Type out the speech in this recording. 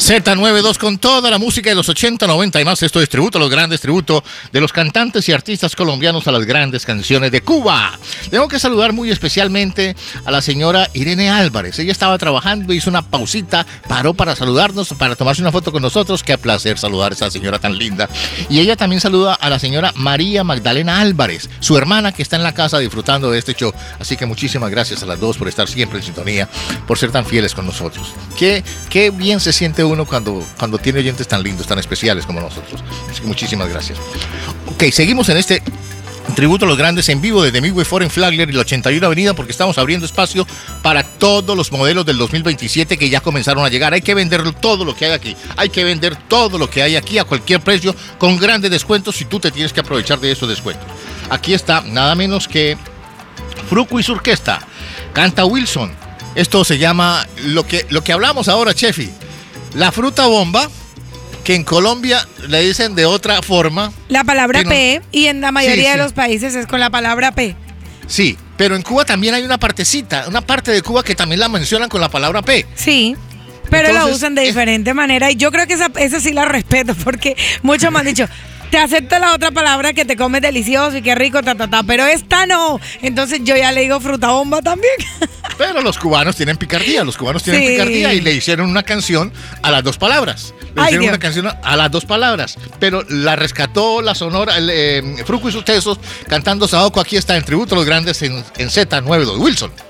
Z92 con toda la música de los 80, 90 y más. Esto es tributo a los grandes, tributo de los cantantes y artistas colombianos a las grandes canciones de Cuba. Tengo que saludar muy especialmente a la señora Irene Álvarez. Ella estaba trabajando, hizo una pausita, paró para saludarnos, para tomarse una foto con nosotros. Qué placer saludar a esa señora tan linda. Y ella también saluda a la señora María Magdalena Álvarez, su hermana que está en la casa disfrutando de este show. Así que muchísimas gracias a las dos por estar siempre en sintonía, por ser tan fieles con nosotros. Qué bien se siente uno cuando tiene oyentes tan lindos, tan especiales como nosotros. Así que muchísimas gracias. Ok, seguimos en este tributo a los grandes en vivo desde Midway Ford en Flagler y la 81 Avenida, porque estamos abriendo espacio para todos los modelos del 2027 que ya comenzaron a llegar. Hay que vender todo lo que hay aquí. Hay que vender todo lo que hay aquí a cualquier precio con grandes descuentos y tú te tienes que aprovechar de esos descuentos. Aquí está nada menos que Fruco y su orquesta. Canta Wilson. Esto se llama lo que hablamos ahora, Chefi. La fruta bomba, que en Colombia le dicen de otra forma. La palabra no, P, y en la mayoría sí. de los países es con la palabra P. Sí, pero en Cuba también hay una partecita, una parte de Cuba que también la mencionan con la palabra P. Sí, pero Entonces, la usan de diferente manera. Y yo creo que esa sí la respeto, porque muchos me han dicho, te acepto la otra palabra que te comes delicioso y qué rico, pero esta no. Entonces yo ya le digo fruta bomba también. Pero los cubanos tienen picardía, y le hicieron una canción a las dos palabras. Una canción a las dos palabras, pero la rescató la Sonora, Fruco y sus tesos, cantando Saoco. Aquí está en tributo a los grandes en Z92. Wilson.